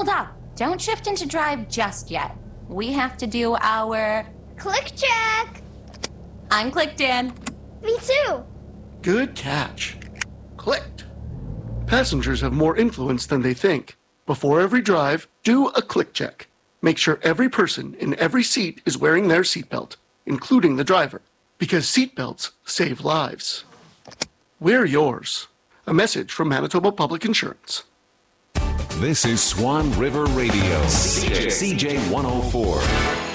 Hold up. Don't shift into drive just yet. We have to do our... Click check! I'm clicked in. Me too! Good catch. Clicked. Passengers have more influence than they think. Before every drive, do a click check. Make sure every person in every seat is wearing their seatbelt, including the driver, because seatbelts save lives. Wear yours. A message from Manitoba Public Insurance. This is Swan River Radio, CJ 104.